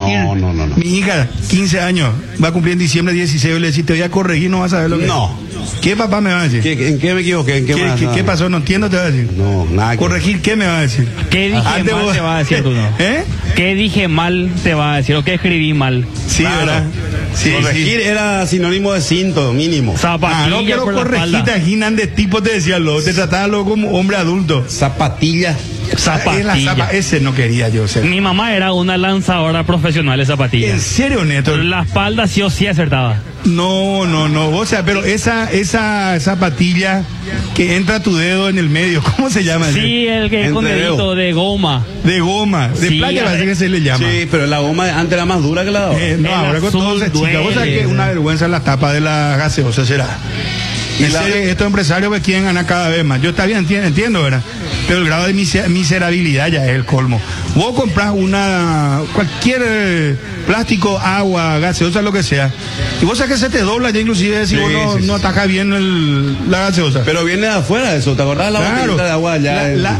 corregir. No. Mi hija, 15 años, va a cumplir en diciembre 16, y le decís, te voy a corregir, no vas a saber lo que No. ¿Qué papá me va a decir? ¿En qué me equivoqué? ¿En qué más? ¿Qué pasó? No entiendo, te va a decir. No, nada. ¿Corregir qué me va a decir? ¿Qué dije Antes mal vos- te va a decir tú, no? ¿Eh? ¿Qué dije mal te va a decir? ¿O qué escribí mal? Sí, Claro. ¿verdad? Sí, Corregir era sinónimo de cinto, mínimo. Zapatilla no, pero por la espalda. corregita, Ginan de tipo te decía lo, te trataba luego como hombre adulto. Zapatilla. Zapatilla. Ese no quería yo ser. Mi mamá era una lanzadora profesional de zapatillas. ¿En serio, Neto? La espalda sí o sí acertaba. No, o sea, pero esa zapatilla que entra tu dedo en el medio, ¿cómo se llama? Sí, el que con Entre dedito de goma. De goma, de Sí, playa parece que se le llama. Sí, pero la goma de antes era más dura que la de ahora. No, El ahora con azul todo se chica. Vos sabés que es duele. una vergüenza la tapa de la gaseosa será. Y estos empresarios que quieren ganar cada vez más. Yo está bien, entiendo, ¿verdad? Pero el grado de miserabilidad ya es el colmo. Vos compras cualquier plástico, agua, gaseosa, lo que sea, y vos sabés que se te dobla ya, inclusive si Sí, vos no atajas bien la gaseosa. Pero viene de afuera eso, ¿te acordás de la Claro. botellita de agua allá? La